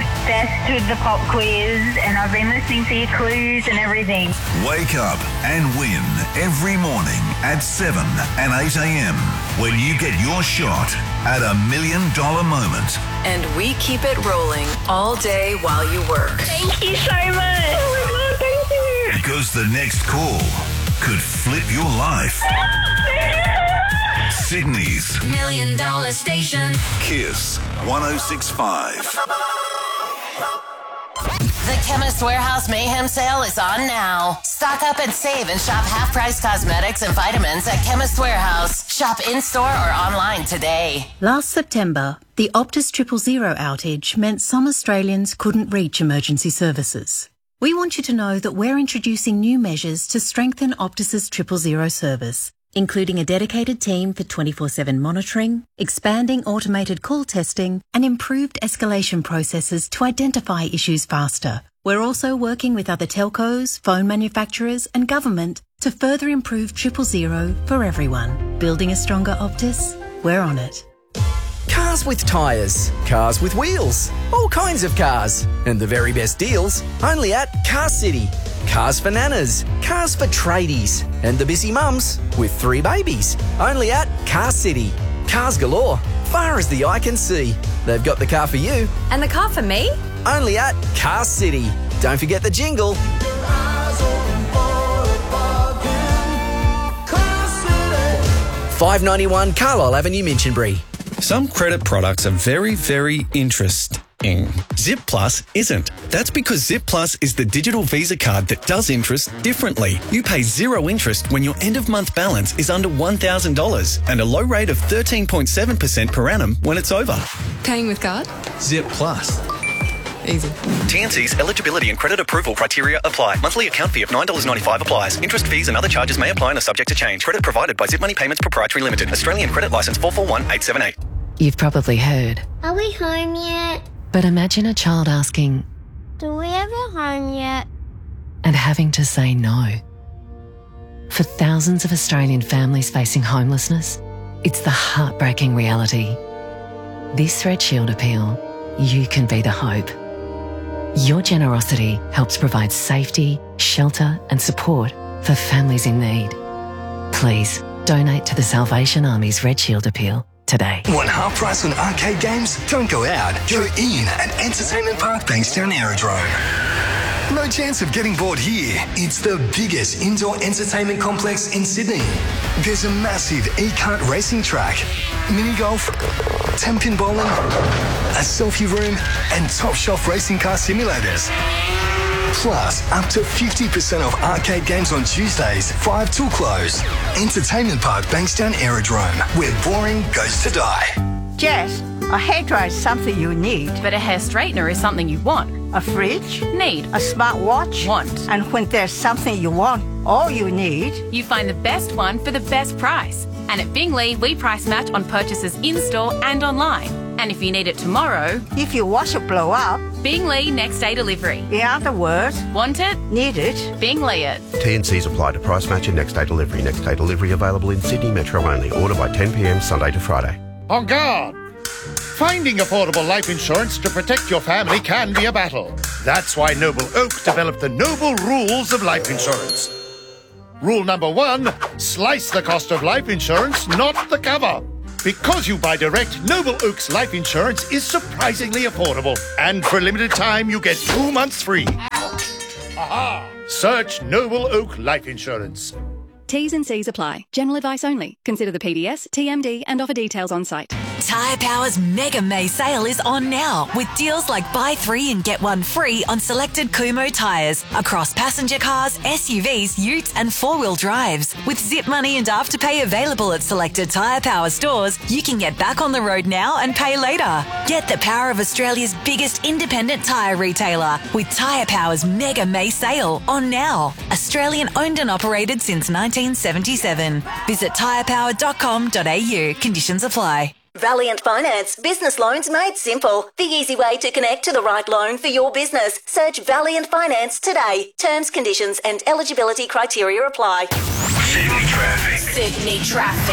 obsessed with the pop quiz and I've been listening to your clues and everything. Wake up and win every morning at 7 and 8 a.m. when you get your shot at $1 million moment. And we keep it rolling all day while you work. Thank you so much. Oh my God, thank you. Because the next call could flip your life. Sydney's $1 Million Station. Kiss 106.5. The Chemist Warehouse Mayhem Sale is on now. Stock up and save and shop half-price cosmetics and vitamins at Chemist Warehouse. Shop in-store or online today. Last September, the Optus 000 outage meant some Australians couldn't reach emergency services. We want you to know that we're introducing new measures to strengthen Optus's 000 service, including a dedicated team for 24/7 monitoring, expanding automated call testing, and improved escalation processes to identify issues faster. We're also working with other telcos, phone manufacturers, and government to further improve 000 for everyone. Building a stronger Optus? We're on it. Cars with tyres, cars with wheels, all kinds of cars. And the very best deals only at Car City. Cars for nanas, cars for tradies, and the busy mums with 3 babies. Only at Car City. Cars galore, far as the eye can see. They've got the car for you. And the car for me? Only at Car City. Don't forget the jingle. $5.91 Carlisle Avenue, Minchinbury. Some credit products are very, very interesting. Zip Plus isn't. That's because Zip Plus is the digital Visa card that does interest differently. You pay 0 interest when your end-of-month balance is under $1,000 and a low rate of 13.7% per annum when it's over. Paying with card? Zip Plus. Easy. TNC's eligibility and credit approval criteria apply. Monthly account fee of $9.95 applies. Interest fees and other charges may apply and are subject to change. Credit provided by Zip Money Payments Proprietary Limited. Australian Credit Licence 441878. You've probably heard. Are we home yet? But imagine a child asking, Do we have a home yet? and having to say no. For thousands of Australian families facing homelessness, it's the heartbreaking reality. This Red Shield appeal, you can be the hope. Your generosity helps provide safety, shelter and support for families in need. Please donate to the Salvation Army's Red Shield appeal today. Want half price on arcade games? Don't go out. Go in at Entertainment Park Bankstown Aerodrome. No chance of getting bored here. It's the biggest indoor entertainment complex in Sydney. There's a massive e-kart racing track, mini golf, 10-pin bowling, a selfie room, and top shelf racing car simulators. Plus, up to 50% off arcade games on Tuesdays, 5 till close. Entertainment Park Bankstown Aerodrome, where boring goes to die. Jess, a hairdryer is something you need. But a hair straightener is something you want. A fridge? Need. A smartwatch? Want. And when there's something you want, all you need... You find the best one for the best price. And at Bingley, we price match on purchases in-store and online. And if you need it tomorrow... If your washer blow up... Bingley next day delivery. In other words... Want it? Need it? Bingley it. T&Cs apply to price match and next day delivery. Next day delivery available in Sydney Metro only. Order by 10 p.m. Sunday to Friday. On guard! Finding affordable life insurance to protect your family can be a battle. That's why Noble Oak developed the Noble Rules of Life Insurance. Rule number 1, slice the cost of life insurance, not the cover. Because you buy direct, Noble Oak's life insurance is surprisingly affordable. And for a limited time, you get 2 months free. Aha! Search Noble Oak Life Insurance. T's and C's apply. General advice only. Consider the PDS, TMD and offer details on site. Tyre Power's Mega May sale is on now with deals like buy 3 and get 1 free on selected Kumho tyres across passenger cars, SUVs, utes and 4-wheel drives. With Zip Money and Afterpay available at selected Tyre Power stores, you can get back on the road now and pay later. Get the power of Australia's biggest independent tyre retailer with Tyre Power's Mega May sale on now. Australian owned and operated since 1977. Visit tyrepower.com.au. Conditions apply. Valiant Finance. Business loans made simple. The easy way to connect to the right loan for your business. Search Valiant Finance today. Terms, conditions and eligibility criteria apply. Sydney traffic. Sydney traffic.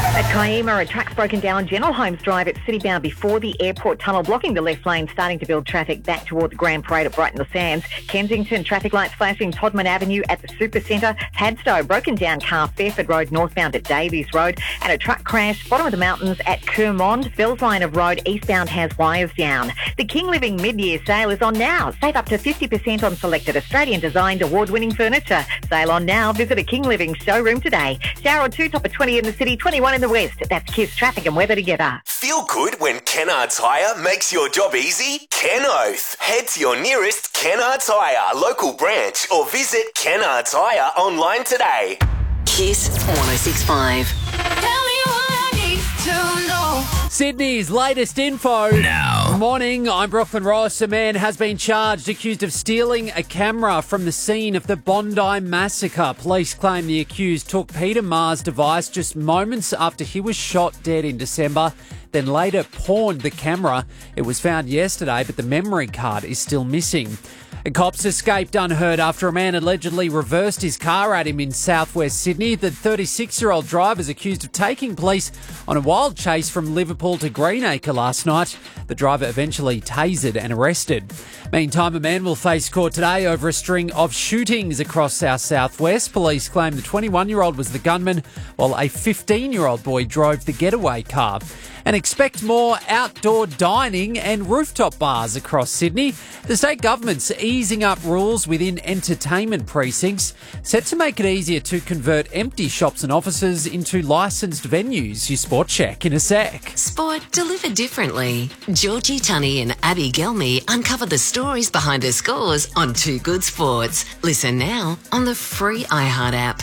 At Kiama, a truck's broken down on General Holmes Drive at Citybound before the airport tunnel, blocking the left lane, starting to build traffic back toward the Grand Parade at Brighton the Sands. Kensington, traffic lights flashing Todman Avenue at the Supercentre. Padstow, broken down car, Fairford Road northbound at Davies Road. And a truck crash, bottom of the mountains at Kermond. Fells Line of Road eastbound has wires down. The King Living mid-year sale is on now. Save up to 50% on selected Australian-designed award-winning furniture. Sale on now. Visit a King Living showroom today. Shower or 2, top of 20 in the city, 21 in the west. That's KISS traffic and weather together. Feel good when Kennards Hire makes your job easy? Ken Oath. Head to your nearest Kennards Hire local branch or visit Kennards Hire online today. KISS 106.5. Tell me what I need to know. Sydney's latest info. Now. Morning, I'm Brooklyn Ross. A man has been charged, accused of stealing a camera from the scene of the Bondi massacre. Police claim the accused took Peter Maher's device just moments after he was shot dead in December, then later pawned the camera. It was found yesterday, but the memory card is still missing. And cops escaped unhurt after a man allegedly reversed his car at him in southwest Sydney. The 36-year-old driver is accused of taking police on a wild chase from Liverpool to Greenacre last night. The driver eventually tasered and arrested. Meantime, a man will face court today over a string of shootings across our southwest. Police claim the 21-year-old was the gunman, while a 15-year-old boy drove the getaway car. And expect more outdoor dining and rooftop bars across Sydney. The state government's easing up rules within entertainment precincts, set to make it easier to convert empty shops and offices into licensed venues. Your Sport Check in a sec. Sport delivered differently. Georgie Tunney and Abby Gelmy uncover the stories behind her scores on Too Good Sports. Listen now on the free iHeart app.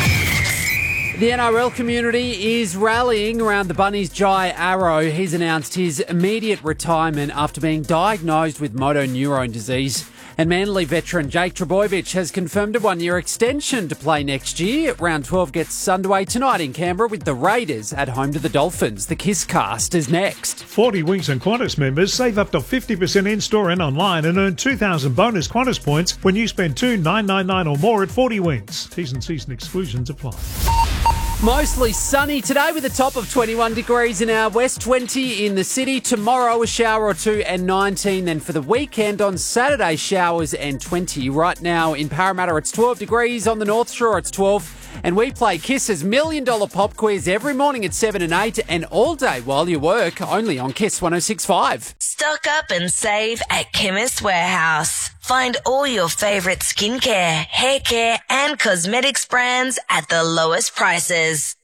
The NRL community is rallying around the Bunnies' Jai Arrow. He's announced his immediate retirement after being diagnosed with motor neurone disease. And Manly veteran Jake Trbojevic has confirmed a one-year extension to play next year. Round 12 gets underway tonight in Canberra with the Raiders at home to the Dolphins. The KISS cast is next. 40 Wings and Qantas members save up to 50% in-store and online and earn 2,000 bonus Qantas points when you spend $2,999 or more at 40 Wings. T's and C's and exclusions apply. Mostly sunny today with a top of 21 degrees in our west, 20 in the city. Tomorrow a shower or two and 19. Then for the weekend on Saturday, showers and 20. Right now in Parramatta it's 12 degrees. On the North Shore it's 12. And we play KISS's $1 Million Pop Quiz every morning at 7 and 8 and all day while you work, only on KISS 106.5. Stock up and save at Chemist Warehouse. Find all your favourite skincare, hair care and cosmetics brands at the lowest prices.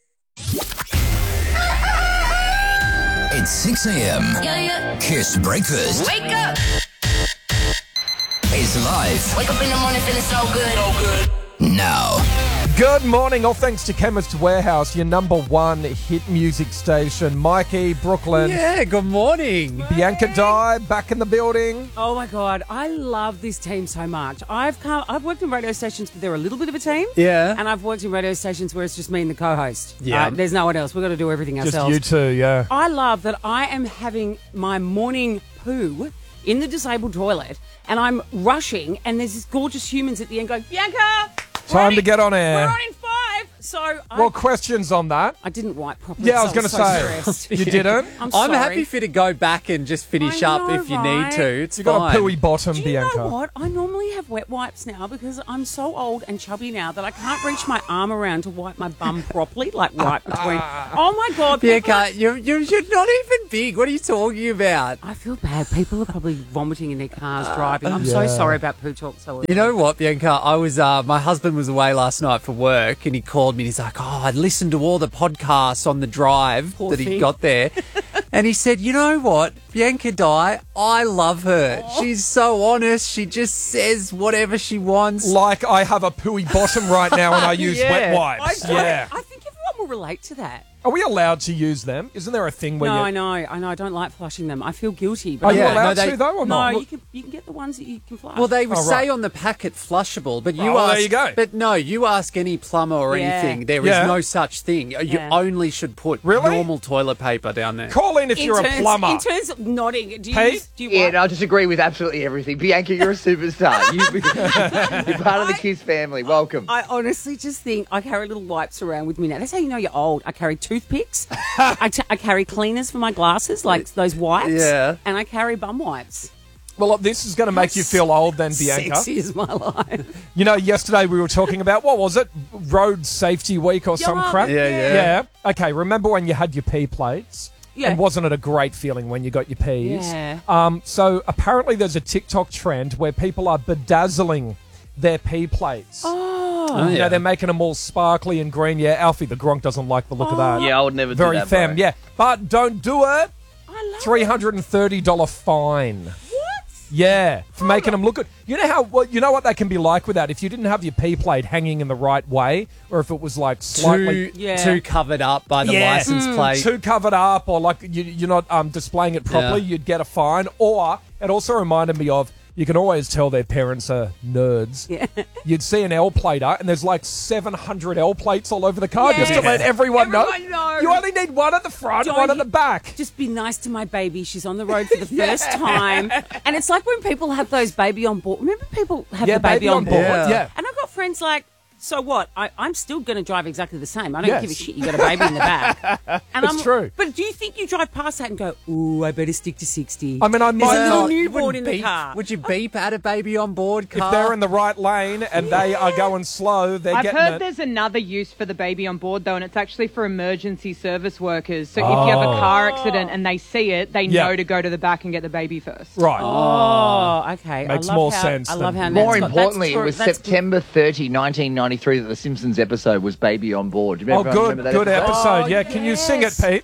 It's 6 a.m. Yeah. KISS Breakfast Wake up. is live Wake up in the morning feeling so good. now. Good morning, all thanks to Chemist Warehouse, your number one hit music station. Mikey, Brooklyn. Yeah, good morning. Bianca Dye, back in the building. Oh my God, I love this team so much. I've worked in radio stations where they're a little bit of a team. Yeah. And I've worked in radio stations where it's just me and the co-host. Yeah. There's no one else. We've got to do everything ourselves. Just you two, yeah. I love that I am having my morning poo in the disabled toilet and I'm rushing and there's these gorgeous humans at the end going, Bianca! Time to get on air. We're on in 5. So questions on that? I didn't wipe properly. Yeah, I was going to say. You didn't? I'm happy for you to go back and just finish up if you need to. It's you fine. got a pooey bottom, Do you Bianca. know what? I normally have wet wipes now because I'm so old and chubby now that I can't reach my arm around to wipe my bum properly, like right between. Oh my God, Bianca, you're not even big. What are you talking about? I feel bad. People are probably vomiting in their cars driving. I'm so sorry about poo talk so early. You know what, Bianca? I was my husband was away last night for work and he called me and he's like, I listened to all the podcasts on the drive Poor he thing. got there. And he said, you know what, Bianca Dye, I love her. She's so honest. She just says whatever she wants. Like I have a pooey bottom right now and I use wet wipes. I think everyone will relate to that. Are we allowed to use them? Isn't there a thing where No, you... I know. I don't like flushing them. I feel guilty. Are you allowed to though or not? No, you can get the ones that you can flush. Well, they would say on the packet flushable, but you ask. there you go. But no, you ask any plumber or anything, there is no such thing. You only should put normal toilet paper down there. Call in if you're a plumber. In terms of nodding, do you Pete? wipe? I just agree with absolutely everything. Bianca, you're a superstar. You're part of the KISS family. Welcome. I honestly just think I carry little wipes around with me now. That's how you know you're old. I carry 2 toothpicks. I carry cleaners for my glasses, like those wipes. Yeah. And I carry bum wipes. Well, look, this is going to make you feel old then, Bianca. Sexy is my life. You know, yesterday we were talking about, what was it? Road Safety Week or some crap? Yeah. Okay, remember when you had your P plates? Yeah. And wasn't it a great feeling when you got your Ps? Yeah. So apparently there's a TikTok trend where people are bedazzling their P plates. Oh. You know, they're making them all sparkly and green. Yeah, Alfie the Gronk doesn't like the look of that. Yeah, I would never do Very that, femme, bro. yeah. But don't do it. $330 fine. What? Yeah, for making them look good. You know what they can be like with that? If you didn't have your P plate hanging in the right way, or if it was like slightly too covered up by the license plate, too covered up, or like you're not displaying it properly, you'd get a fine. Or it also reminded me of, you can always tell their parents are nerds. Yeah. You'd see an L plater, and there's like 700 L plates all over the car just to let everyone know. You only need one at the front, one at the back. Just be nice to my baby. She's on the road for the first time. And it's like when people have those baby on board. Remember people have the baby on board? Yeah. And I've got friends like, so what? I'm still going to drive exactly the same. I don't give a shit. You got a baby in the back. And It's true. But do you think you drive past that and go, ooh, I better stick to 60? I mean, I might There's a little not. newborn in the car. Would you beep at a baby on board car? If they're in the right lane and they are going slow, they're I've getting heard it. there's another use for the baby on board, though, and it's actually for emergency service workers. So if you have a car accident and they see it, they know to go to the back and get the baby first. Right. Oh, okay. Makes more sense I love how More that's got- importantly, that's it was that's- September 30, 1993 that The Simpsons episode was Baby on Board. Do you remember, remember that good episode. Yeah, can you sing it, Pete?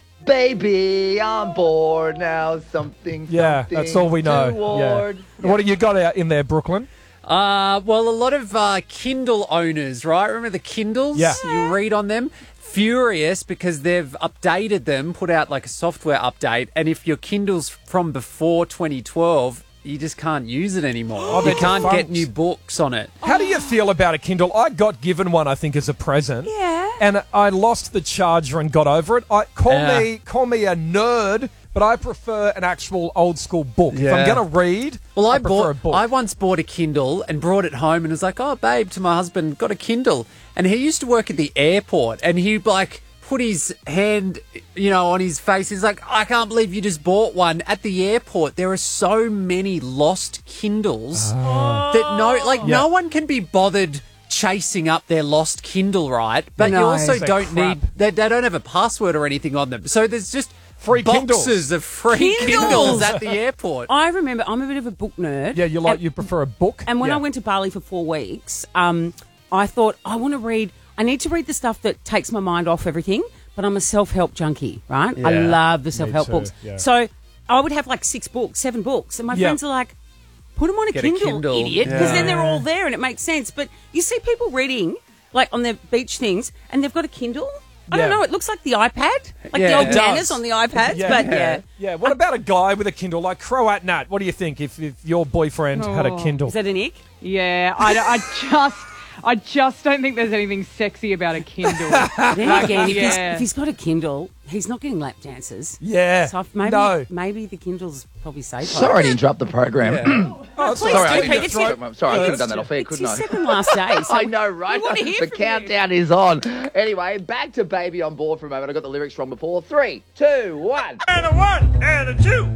Baby on board now, something. Yeah, that's all we know. Toward. Yeah. What do you got out in there, Brooklyn? Well, a lot of Kindle owners, right? Remember the Kindles? Yeah. You read on them. Furious because they've updated them, put out like a software update, and if your Kindle's from before 2012, you just can't use it anymore. Oh, you they're can't get defunct. new books on it. How do you feel about a Kindle? I got given one, I think, as a present. Yeah. And I lost the charger and got over it. Call me a nerd, but I prefer an actual old school book. If I'm going to read, I prefer a book. I once bought a Kindle and brought it home and was like, oh, babe, to my husband, got a Kindle. And he used to work at the airport and he'd like put his hand, on his face. He's like, I can't believe you just bought one. At the airport, there are so many lost Kindles that no one can be bothered chasing up their lost Kindle, right? But you also don't need, they don't have a password or anything on them. So there's just free boxes of free Kindles at the airport. I remember, I'm a bit of a book nerd. Yeah, you prefer a book? And when I went to Bali for 4 weeks, I thought, I need to read the stuff that takes my mind off everything, but I'm a self-help junkie, right? Yeah, I love the self-help too, books. yeah. So I would have like 6 books, 7 books, and my friends are like, put them on a Get a Kindle, Kindle. idiot, because Yeah. then they're all there and it makes sense. But you see people reading, like on their beach things, and they've got a Kindle. I don't know, it looks like the iPad, like the old Nanners on the iPads, but yeah. Yeah, what about a guy with a Kindle, like Croat Nat? What do you think if your boyfriend had a Kindle? Is that an ick? Yeah, I just don't think there's anything sexy about a Kindle. Then again, yeah. if he's got a Kindle, he's not getting lap dances. Yeah. So maybe the Kindle's probably safer. Sorry to interrupt the program. Please Sorry, do, I Pete. could have done that off air, couldn't I? It's your second last day. So I know, right? we want to hear The from countdown is on. Anyway, back to Baby on Board for a moment. I got the lyrics wrong before. 3, 2, 1. And a 1 and a 2.